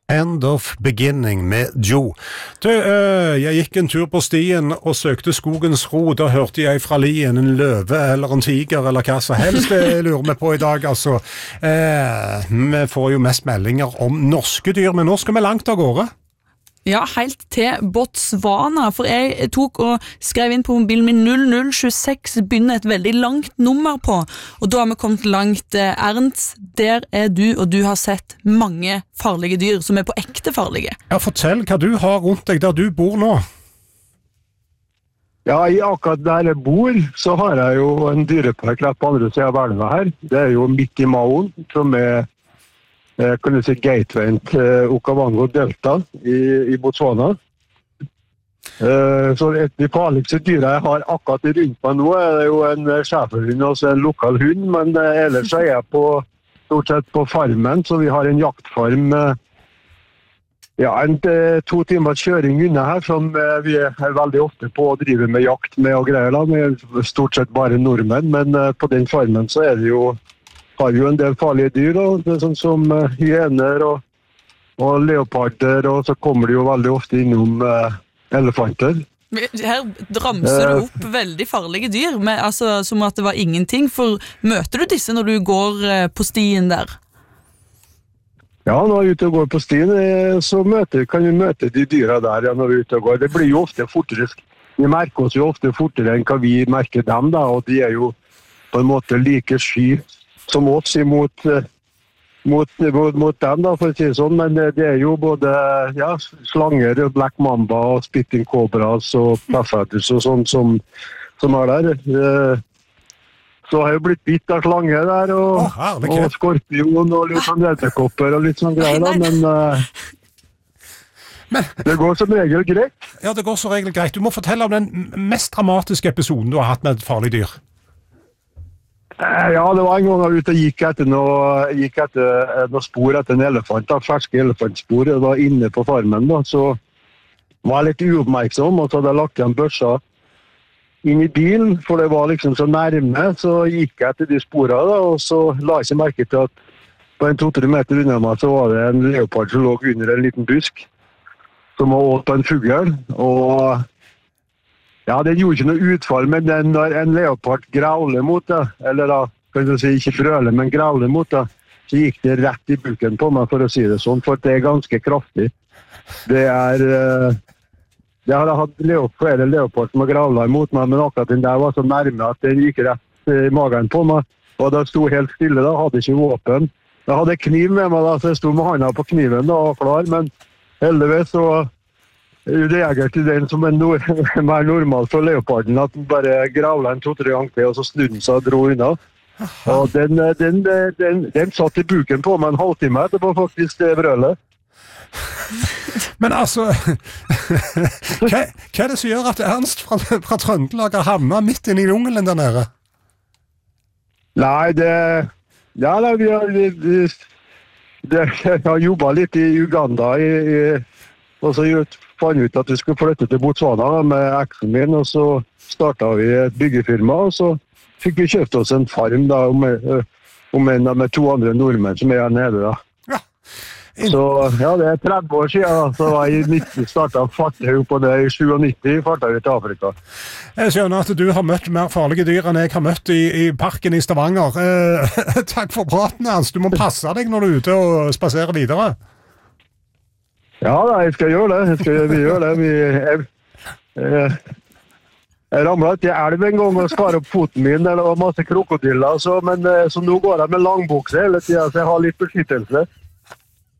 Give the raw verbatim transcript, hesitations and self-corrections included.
End of Beginning med Joe. Du, øh, jeg gikk en tur på stien og søkte skogens ro. Da hørte jeg fra lien en løve eller en tiger eller hva som helst jeg lurer meg på i dag. Altså, eh, vi får jo mest meldinger om norske dyr, men nå skal vi langt av gårde. Ja, helt til Botswana, for jeg tok og skrev inn på mobilen min null null to seks, begynner et veldig langt nummer på, og da har vi kommet langt. Ernst, der er du, og du har sett mange farlige dyr som er på ekte farlige. Ja, fortell hva du har rundt deg der du bor nå. Ja, i akkurat der jeg bor, så har jeg jo en dyrepark rett på andre siden av verden her. Det er jo midt i Maon, som er kan du si gatewayen til Okavango Delta i, i Botswana. Uh, så et av de farligste dyra jeg har akkurat rundt meg nå er det jo en schæferhund, altså en lokal hund, men uh, ellers er jeg på, stort sett på farmen, så vi har en jaktfarm uh, ja, en uh, to timers kjøring unna her, som uh, vi er veldig ofte på å drive med jakt med og greier da, med stort sett bare nordmenn, men uh, på den farmen så er det jo har jo en del farlige dyr, da. Det er sånn som uh, hyener og, og leoparder, og så kommer de jo veldig ofte innom uh, elefanter. Her ramser du opp veldig farlige dyr, med, altså, som at det var ingenting, for møter du disse når du går uh, på stien der? Ja, når vi er ute og går på stien, så møter, kan vi møte de dyra der ja, når vi er ute og går. Det blir jo ofte fortere, vi merker oss jo ofte fortere enn hva vi merker dem, da, og de er jo på en måte like sky som oss imot mot, mot, mot dem, da, for å si det sånn, men det, det er jo både ja, slanger, black mamba og spitting cobras og plaffetters og sånn som, som er der. Så har jeg jo blitt bitt av slange der, og, oh, og skorpion og litt sånn redekopper og litt sånn greier, da, men, men det går som regel greit. Ja, det går som regel greit. Du må fortelle om den mest dramatiske episoden du har hatt med et farlig dyr. Ja, det var en gang jeg var ute og gikk etter noe, gikk etter noe spor etter en elefant, da, ferske elefantspor. Jeg var inne på farmen, da, så var jeg litt uoppmerksom, og så hadde jeg lagt igjen børsa inn i bilen, for det var liksom så nærme, så gikk jeg etter de sporene, da, og så la jeg ikke merke til at på en to-tre meter unna meg så var det en leopard som lå under en liten busk, som var åt på en fugl, og ja, den gjorde ikke noe utfall, men den, når en leopard grauler mot det, eller da, kan du si, ikke brøler, men grauler mot det, så gikk det rett i buken på meg, for å si det sånn, for det er ganske kraftig. Det er, det har jeg hatt leop, flere leopard som har graulet mot meg, men akkurat den der var så nærme at den gikk rett i magen på meg, og da sto helt stille da, hadde ikke våpen. Jeg hadde kniv med meg da, så jeg sto med hånda på kniven da, og klar, men heldigvis så reager til den som er nor mer normal for leoparden, at den bare gravlet en to-tre ganger til, og så snudde den seg og dro unna. Og den, den, den, den satt i buken på meg en halvtime, det var faktisk det brølet. Men altså, hva, hva er det som gjør at Ernst fra, fra Trøndelag har havnet midt inne i jungelen der nede? Nei, det... Ja, da, vi har, vi, vi, det, jeg har jobbet litt i Uganda, i, i, og så gjort fant ut at vi skulle flytte til Botswana med eksen min, og så startet vi et byggefirma, og så fikk vi kjøpt oss en farm da, med, med, med to andre nordmenn som er her nede. Da. Ja. Så ja, det er tretti år siden, da. Så var jeg i nitti startet fartøy på det, i syttini fartøy til Afrika. Jeg skjønner at du har møtt mer farlige dyr enn jeg har møtt i, i parken i Stavanger. Eh, takk for praten, Ernst. Du må passe deg når du er ute og spaserer videre. Ja, da, jeg skal gjøre det. Jeg skal vi gjøre det. Vi, jeg, jeg, jeg ramlet til elv en gang og skar opp foten min, det var masse krokodiller, så, men så nå går jeg med langbukse hele tiden, så jeg har litt beskyttelse.